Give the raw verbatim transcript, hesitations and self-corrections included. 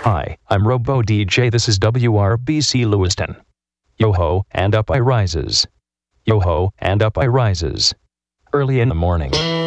Hi, I'm Robo D J. This is W R B C Lewiston. Yo-ho, and up I rises. Yo-ho, and up I rises. Early in the morning.